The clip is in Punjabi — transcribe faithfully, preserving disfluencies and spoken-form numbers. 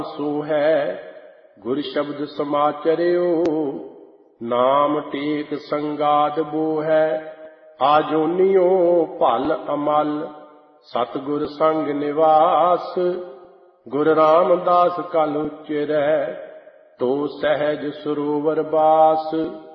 ਸੋ ਹੈ ਗੁਰ ਸ਼ਬਦ ਸਮਾਚਰਿਓ, ਨਾਮ ਟੇਕ ਸੰਗਾਦ ਬੋ ਹੈ। ਆਜੋਨੀਓ ਭਲ ਅਮਲ ਸਤਿਗੁਰ ਸੰਗ ਨਿਵਾਸ, ਗੁਰ ਰਾਮਦਾਸ ਕਲ ਉਚਰੈ ਤੋ ਸਹਿਜ ਸਰੋਵਰ ਬਾਸ।